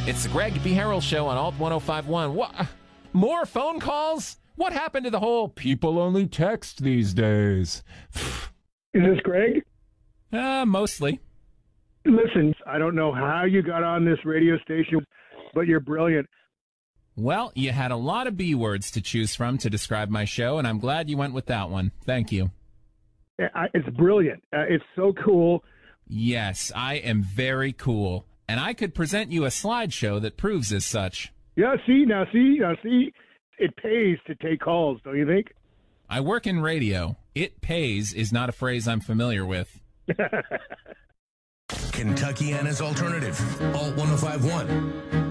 It's the Greg B. Harrell Show on Alt 1051. What? More phone calls? What happened to the whole people only text these days? Is this Greg? Mostly. Listen, I don't know how you got on this radio station, but you're brilliant. Well, you had a lot of B words to choose from to describe my show, and I'm glad you went with that one. Thank you. It's brilliant. It's so cool. Yes, I am very cool. And I could present you a slideshow that proves as such. Yeah, see. It pays to take calls, don't you think? I work in radio. It pays is not a phrase I'm familiar with. Kentuckiana's Alternative, Alt 1051.